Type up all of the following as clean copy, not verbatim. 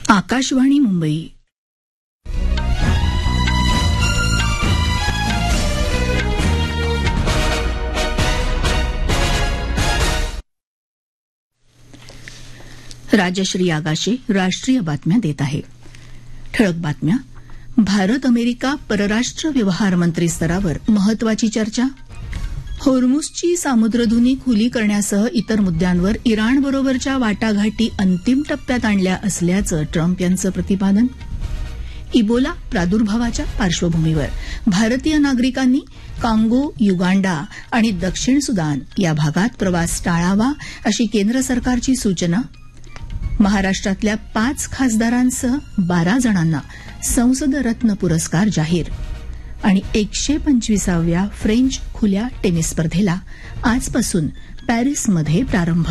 आकाशवाणी मुंबई. राजश्री आगाशे राष्ट्रीय बातम्या देत आहे. ठळक बातम्या. भारत अमेरिका परराष्ट्र व्यवहार मंत्री स्तरावर महत्वाची चर्चा. होर्मुझची सामुद्रधुनी खुली करण्यासह इतर मुद्द्यांवर इराणबरोबरच्या वाटाघाटी अंतिम टप्प्यात आणल्या असल्याचं ट्रम्प यांचं प्रतिपादन. इबोला प्रादुर्भावाच्या पार्श्वभूमीवर भारतीय नागरिकांनी कांगो, युगांडा आणि दक्षिण सुदान या भागात प्रवास टाळावा अशी केंद्र सरकारची सूचना. महाराष्ट्रातल्या 5 खासदारांसह 12 जणांना संसद रत्न पुरस्कार जाहीर. आणि 125व्या फ्रेंच खुल्या टेनिस स्पर्धेला आजपासून पॅरिसमध्ये प्रारंभ.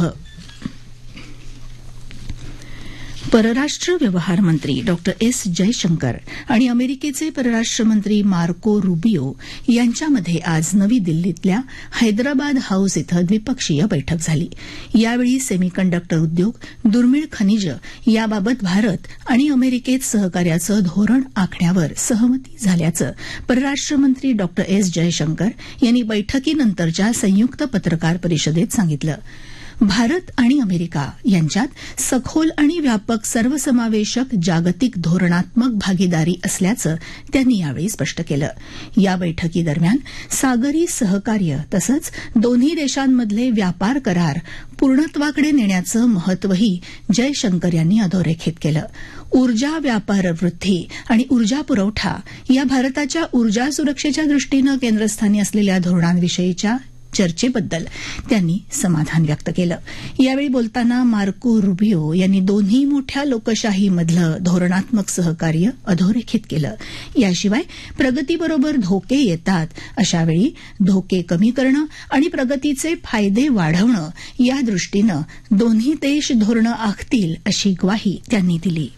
परराष्ट्र व्यवहार मंत्री डॉक्टर एस जयशंकर आणि अमेरिकेचे परराष्ट्र मंत्री मार्को रुबियो यांच्यामध्ये आज नवी दिल्लीतल्या हैदराबाद हाऊस इथं द्विपक्षीय बैठक झाली. यावेळी सेमीकंडक्टर उद्योग, दुर्मिळ खनिजं याबाबत भारत आणि अमेरिकेत सहकार्याचं धोरण आखण्यावर सहमती झाल्याचं परराष्ट्र मंत्री डॉक्टर एस जयशंकर यांनी बैठकीनंतरच्या संयुक्त पत्रकार परिषदेत सांगितलं. भारत आणि अमेरिका यांच्यात सखोल आणि व्यापक सर्वसमावेशक जागतिक धोरणात्मक भागीदारी असल्याचं त्यांनी यावेळी स्पष्ट केलं. या बैठकीदरम्यान सागरी सहकार्य तसंच दोन्ही देशांमधले व्यापार करार पूर्णत्वाकडे नेण्याचं महत्वही जयशंकर यांनी अधोरेखित केलं. ऊर्जा व्यापार वृद्धी आणि ऊर्जा पुरवठा या भारताच्या ऊर्जा सुरक्षेच्या दृष्टीनं केंद्रस्थानी असलेल्या धोरणांविषयीच्या चर्चेबद्दल त्यांनी समाधान व्यक्त केलं. यावेळी बोलताना मार्को रुबियो यांनी दोन्ही मोठ्या लोकशाहीमधलं धोरणात्मक सहकार्य अधोरेखित केलं. याशिवाय प्रगतीबरोबर धोके येतात, अशावेळी धोके कमी करणं आणि प्रगतीचे फायदे वाढवणं या दृष्टीनं दोन्ही देश धोरणं आखतील अशी ग्वाही त्यांनी दिली.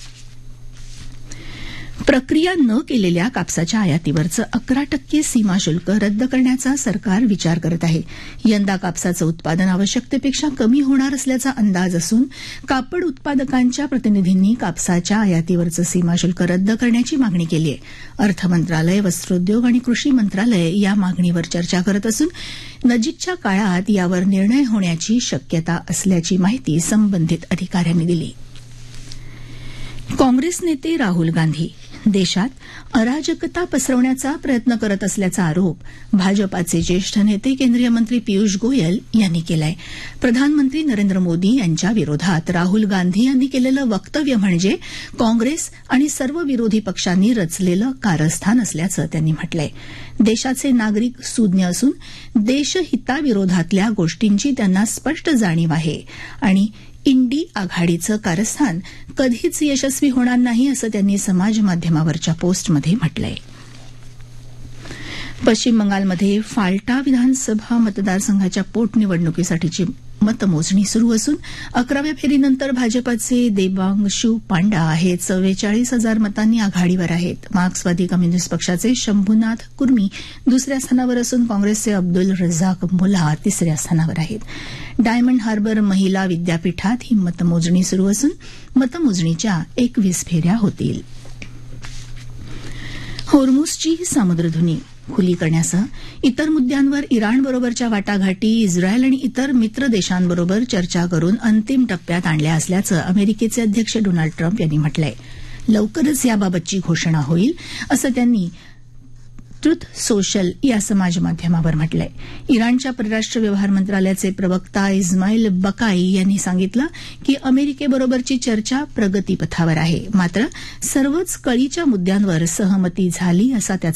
प्रक्रिया न केलेल्या कापसाच्या आयातीवरचं 11% सीमाशुल्क रद्द करण्याचा सरकार विचार करत आहे. यंदा कापसाचं उत्पादन आवश्यकतेपेक्षा कमी होणार असल्याचा अंदाज असून कापड उत्पादकांच्या प्रतिनिधींनी कापसाच्या आयातीवरचं सीमाशुल्क रद्द करण्याची मागणी केली आहे. अर्थ मंत्रालय, वस्त्रोद्योग आणि कृषी मंत्रालय या मागणीवर चर्चा करत असून नजीकच्या काळात यावर निर्णय होण्याची शक्यता असल्याची माहिती संबंधित अधिकाऱ्यांनी दिली. काँग्रेस नेते राहुल गांधी देशात अराजकता पसरवण्याचा प्रयत्न करत असल्याचा आरोप भाजपाचे ज्येष्ठ नेते केंद्रीय मंत्री पियुष गोयल यांनी केलाय. प्रधानमंत्री नरेंद्र मोदी यांच्या विरोधात राहुल गांधी यांनी केलेलं वक्तव्य म्हणजे काँग्रेस आणि सर्व विरोधी पक्षांनी रचलेलं कारस्थान असल्याचं त्यांनी म्हटलंय. देशाचे नागरिक सुज्ञ असून देशहिताविरोधातल्या गोष्टींची त्यांना स्पष्ट जाणीव आहे आणि इंडी आघाडीचं कारस्थान कधीच यशस्वी होणार नाही असं त्यांनी समाजमाध्यमावरच्या पोस्टमध्ये म्हटलंय. पश्चिम बंगालमध्ये फाल्टा विधानसभा मतदारसंघाच्या पोटनिवडणुकीसाठीची मतमोजणी सुरू असून 11व्या फेरीनंतर भाजपाचे देबांशू पांडा हे 44,000 मतांनी आघाडीवर आहेत. मार्क्सवादी कम्युनिस्ट पक्षाचे शंभूनाथ कुर्मी दुसऱ्या स्थानावर असून काँग्रेसचे अब्दुल रझाक मुल्ला तिसऱ्या स्थानावर आहेत. डायमंड हार्बर महिला विद्यापीठात ही मतमोजणी सुरू असून मतमोजणीच्या 21 फेऱ्या होतील. होर्मुझची सामुद्रधुनी खुली करण्यासह इतर मुद्द्यांवर इराणबरोबरच्या वाटाघाटी इस्रायल आणि इतर मित्र देशांबरोबर चर्चा करून अंतिम टप्प्यात आणल्या असल्याचं अमेरिकेचे अध्यक्ष डोनाल्ड ट्रम्प यांनी म्हटलंय. लवकरच याबाबतची घोषणा होईल असं त्यांनी ट्रुथ सोशल या समाजमाध्यमावर म्हटलंय. इराणच्या परराष्ट्र व्यवहार मंत्रालयाचे प्रवक्ता इस्माईल बकाई यांनी सांगितलं की अमेरिकेबरोबरची चर्चा प्रगतीपथावर आहे, मात्र सर्वच कळीच्या मुद्द्यांवर सहमती झाली असा त्याचा